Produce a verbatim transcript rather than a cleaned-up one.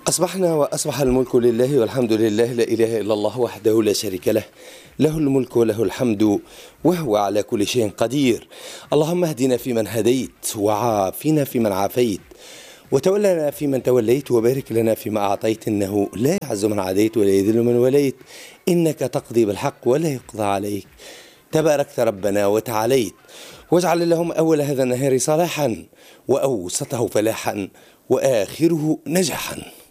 أصبحنا وأصبح الملك لله والحمد لله، لا إله إلا الله وحده لا شريك له، له الملك وله الحمد وهو على كل شيء قدير. اللهم اهدنا فيمن هديت، وعافنا فيمن عافيت، وتولنا فيمن توليت، وبارك لنا فيما أعطيت، إنه لا يعز من عاديت ولا يذل من وليت، إنك تقضي بالحق ولا يقضى عليك، تباركت ربنا وتعاليت. واجعل اللهم أول هذا النهار صلاحا، وأوسطه فلاحا، وآخره نجاحا.